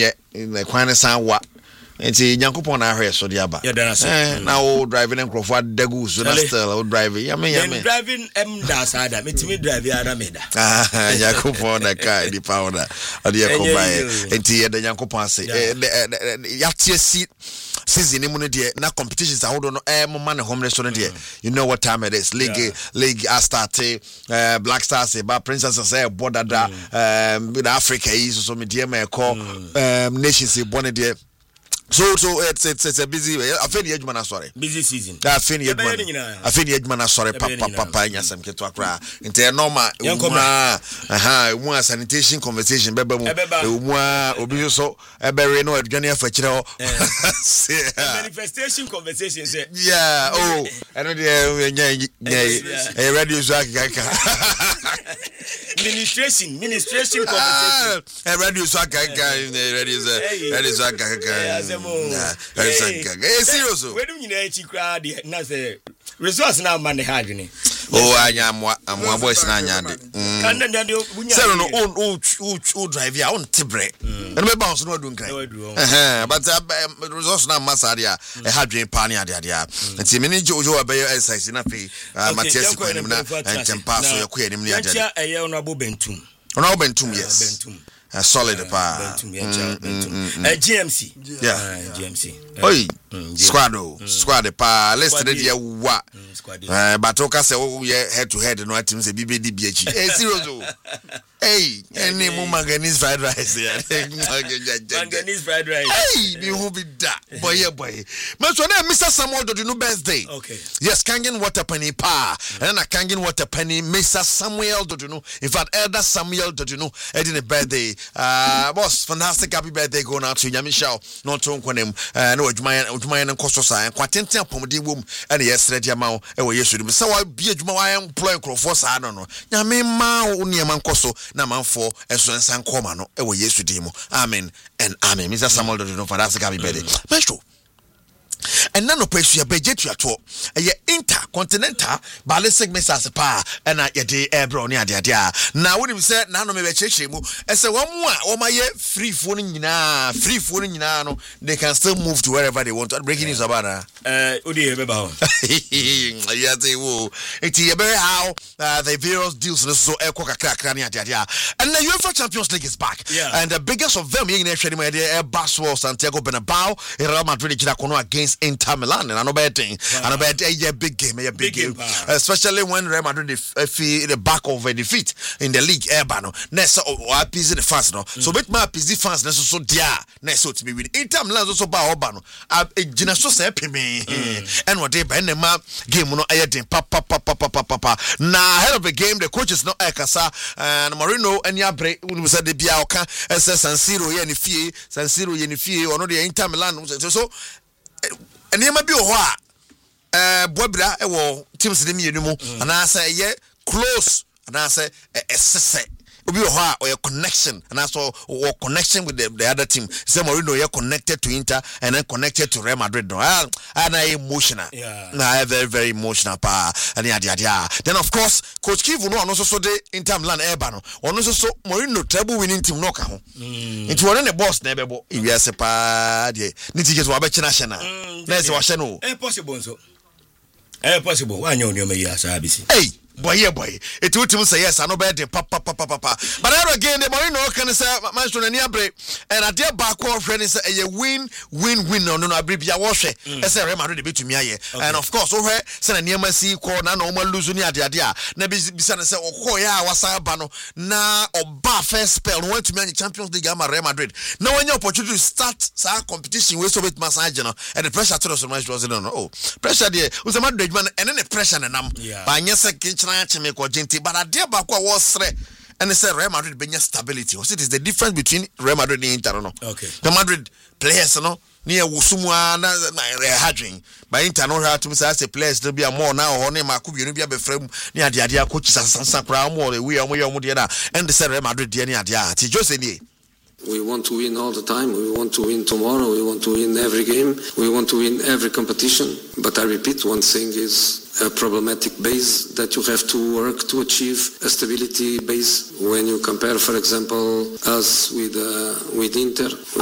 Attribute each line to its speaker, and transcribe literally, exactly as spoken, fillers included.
Speaker 1: enye na kwan san wa enti Nyankopon na ahwe so dia ba eh na o driving encrofo adagu so na still o driving ya me ya me
Speaker 2: driving em da sada metimi drive ara me da
Speaker 1: ah Nyankopon na ka di powder o dia ko ba enti ye da Nyankopon ase ya tie si season mu no de na competitions ahodo no eh mo man home restaurant de you know what time it is league yeah. league I started uh, Black Stars ba Princess say border da um with Africa is so me de me call um nations born de so so it's it's, it's a busy I feel the edgeman sorry
Speaker 2: busy season
Speaker 1: I feel the edgeman I feel the edgeman sorry papa papa nyasam keto akra inte normal aha mu sanitation conversation beba mu mu obi so ebere no adwane afakire ho
Speaker 2: manifestation conversation say
Speaker 1: yeah oh eno de nya nya radio so akaka
Speaker 2: administration administration conversation
Speaker 1: eh radio so akaka radio so radio so akaka
Speaker 2: yeah,
Speaker 1: eh serious
Speaker 2: we do nyina echi kra de na say resource na man hard ni
Speaker 1: oh anya amwa amwa boys na anya de
Speaker 2: kan na de bunya
Speaker 1: say no on o o drive ya on tibre and me bounce no adu nkran eh but resource na masade a e hadwen pa ne ade ade a nti me ni jojo abayo exercise na fe Matias ko enim na entempa so yakọ enim ni ade
Speaker 2: ade ya eye ono abo bentum
Speaker 1: ono abo bentum yes bentum a solid pa
Speaker 2: bentum ya cha bentum eh G M C
Speaker 1: yeah
Speaker 2: G M C
Speaker 1: oi squad squad pa list de ya wa eh batoka se wo ye head to head no atim se bibedi biachi eh serious o hey any mo manganese fried rice ya
Speaker 2: manganese fried rice
Speaker 1: hey me who be that boy yeah boy me so na Mister Samuel do no birthday
Speaker 2: okay
Speaker 1: yes Kangen water penny pa and na Kangen water penny Mister Samuel do no in fact Elder Samuel do no e di birthday uh boss fantastic happy birthday going out to Nyamisha no to nkonem na adwuma adwuma na nkoso sa kwatenten apomde wom na yesre dia ma e wo yesu dim se wa bi adwuma wa employ crofo sa no no nyame ma uniema nkoso na manfo eso nsan koma no e wo yesu dim amen and amen Mister Samuel do no fantastic happy birthday mesho and nano pressure budget to ato e intercontinental ballistic missiles pa na ye de ebro ne ade ade a na wonim se nano me be chechire mu e se wo mu a wo maye free phone nyina free phone nyina no they can still move to wherever they want to breaking news about
Speaker 2: eh odi e be ba ho
Speaker 1: yeah they wo it e be how uh, the various deals so e ko kakra kakra ne ade ade a and the UEFA Champions League is back
Speaker 2: yeah.
Speaker 1: and the biggest of them yin e hwede mu e de Barcelona Santiago Bernabeu Real Madrid jira kono against Inter Milan and I know betting and I bet a big game a big, big game, game especially when Real Madrid feel the back of a defeat in the league Ebano next or appease the fans no so bit my appease fans next so dia next so to be with Inter Milan also ba Obano a gina so say me and what they ben ma game no aye den pa pa pa pa pa pa na ahead of the game the coaches no ekasa and Marino and ya break we said the bia oka say San Siro ye ni fie San Siro ye ni fie ono the Inter Milan so enema bi ho a eh boabra e wo teams de mienu mu ana say ye close ana say esese obi ho a or connection and so or connection with the, the other team say Mourinho you connected to Inter and then connected to Real Madrid no and I emotional
Speaker 2: yeah
Speaker 1: na very very emotional pa and ya dia then of course coach Kivu no no so so de Inter Milan eba no ono so so Mourinho treble winning team no ka ho into one the boss na ebebo iwi ase pa de ni ticket wa be china hye na na se wa hye no
Speaker 2: eh possible so eh possible wa nya oni o meyi asa abisi
Speaker 1: hey boy yeah boy it will team say yes I know better papa papa papa but again the Mourinho can say Manchester near break and at their back off friend is a win win win no no abibia wo hwe e say Real Madrid be tumi aye and of course wo hwe say na niam si call na no ma lose ni ade ade a na be bisa na say okọ ya wasa ba no na oba first spell no want to me Champions League ama Real Madrid na when your opportunity to start sa competition we so bit massage no and the pressure to so much was no oh pressure there we say Madrid man and then the pressure na nam ba nya say chime ko jinti but ade ba ko wo sre and say Real Madrid benya stability what is the difference between Real Madrid and Inter no
Speaker 2: okay
Speaker 1: the Madrid players no near wusumu na hadwin by Inter no ha to say players to be more now or na maku bi no bi abefrem ni ade ade coach sansan kra mo we omo ye omo de na and the Real Madrid de ni ade a ti Jose ni
Speaker 3: we want to win all the time. We want to win tomorrow. We want to win every game. We want to win every competition. But I repeat, one thing is a problematic base that you have to work to achieve a stability base. When you compare, for example, us with uh, with Inter.